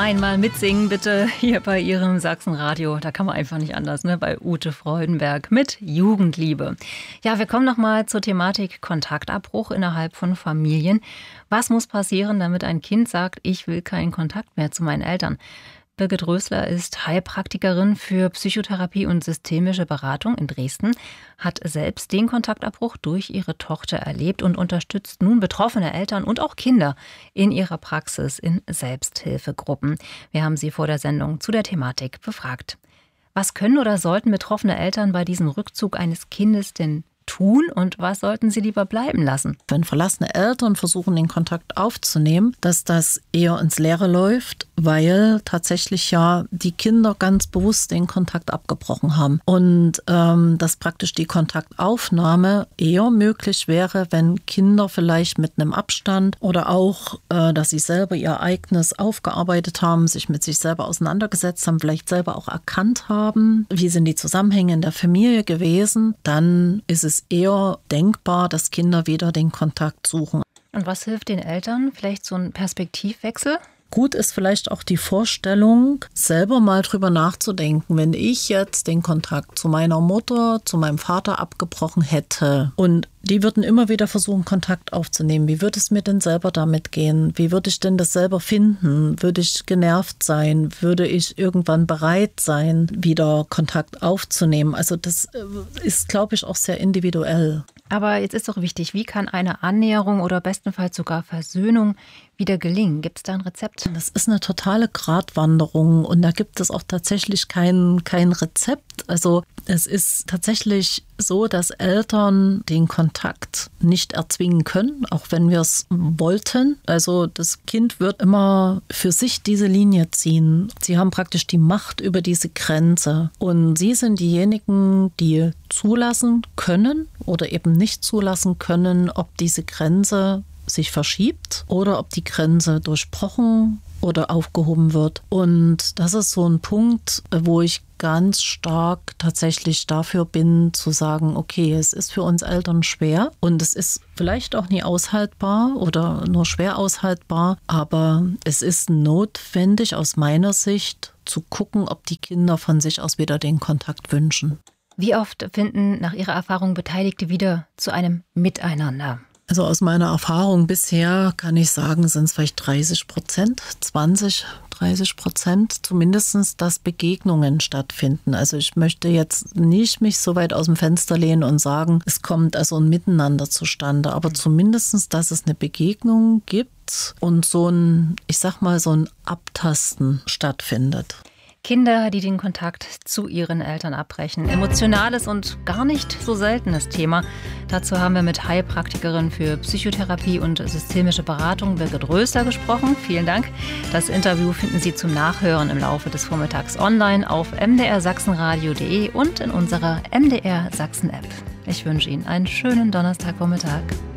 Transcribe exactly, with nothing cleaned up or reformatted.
Einmal mitsingen bitte hier bei Ihrem Sachsenradio. Da kann man einfach nicht anders, ne? Bei Ute Freudenberg mit Jugendliebe. Ja, wir kommen nochmal zur Thematik Kontaktabbruch innerhalb von Familien. Was muss passieren, damit ein Kind sagt, ich will keinen Kontakt mehr zu meinen Eltern? Birgit Rösler ist Heilpraktikerin für Psychotherapie und systemische Beratung in Dresden, hat selbst den Kontaktabbruch durch ihre Tochter erlebt und unterstützt nun betroffene Eltern und auch Kinder in ihrer Praxis in Selbsthilfegruppen. Wir haben sie vor der Sendung zu der Thematik befragt. Was können oder sollten betroffene Eltern bei diesem Rückzug eines Kindes denn tun und was sollten sie lieber bleiben lassen? Wenn verlassene Eltern versuchen, den Kontakt aufzunehmen, dass das eher ins Leere läuft, weil tatsächlich ja die Kinder ganz bewusst den Kontakt abgebrochen haben. Und ähm, dass praktisch die Kontaktaufnahme eher möglich wäre, wenn Kinder vielleicht mit einem Abstand oder auch, äh, dass sie selber ihr eigenes aufgearbeitet haben, sich mit sich selber auseinandergesetzt haben, vielleicht selber auch erkannt haben, wie sind die Zusammenhänge in der Familie gewesen, dann ist es eher denkbar, dass Kinder wieder den Kontakt suchen. Und was hilft den Eltern? Vielleicht so ein Perspektivwechsel? Gut ist vielleicht auch die Vorstellung, selber mal drüber nachzudenken, wenn ich jetzt den Kontakt zu meiner Mutter, zu meinem Vater abgebrochen hätte und die würden immer wieder versuchen, Kontakt aufzunehmen. Wie würde es mir denn selber damit gehen? Wie würde ich denn das selber finden? Würde ich genervt sein? Würde ich irgendwann bereit sein, wieder Kontakt aufzunehmen? Also das ist, glaube ich, auch sehr individuell. Aber jetzt ist doch wichtig, wie kann eine Annäherung oder bestenfalls sogar Versöhnung wieder gelingen? Gibt es da ein Rezept? Das ist eine totale Gratwanderung und da gibt es auch tatsächlich kein, kein Rezept. Also es ist tatsächlich so, dass Eltern den Kontakt nicht erzwingen können, auch wenn wir es wollten. Also das Kind wird immer für sich diese Linie ziehen. Sie haben praktisch die Macht über diese Grenze. Und sie sind diejenigen, die zulassen können oder eben nicht zulassen können, ob diese Grenze sich verschiebt oder ob die Grenze durchbrochen oder aufgehoben wird. Und das ist so ein Punkt, wo ich ganz stark tatsächlich dafür bin, zu sagen, okay, es ist für uns Eltern schwer und es ist vielleicht auch nie aushaltbar oder nur schwer aushaltbar, aber es ist notwendig aus meiner Sicht zu gucken, ob die Kinder von sich aus wieder den Kontakt wünschen. Wie oft finden nach Ihrer Erfahrung Beteiligte wieder zu einem Miteinander? Also aus meiner Erfahrung bisher kann ich sagen, sind es vielleicht dreißig Prozent, zwanzig, dreißig Prozent zumindest, dass Begegnungen stattfinden. Also ich möchte jetzt nicht mich so weit aus dem Fenster lehnen und sagen, es kommt also ein Miteinander zustande, aber zumindest, dass es eine Begegnung gibt und so ein, ich sag mal, so ein Abtasten stattfindet. Kinder, die den Kontakt zu ihren Eltern abbrechen. Emotionales und gar nicht so seltenes Thema. Dazu haben wir mit Heilpraktikerin für Psychotherapie und systemische Beratung Birgit Rösler gesprochen. Vielen Dank. Das Interview finden Sie zum Nachhören im Laufe des Vormittags online auf m d r sachsenradio punkt de und in unserer M D R Sachsen App. Ich wünsche Ihnen einen schönen Donnerstagvormittag.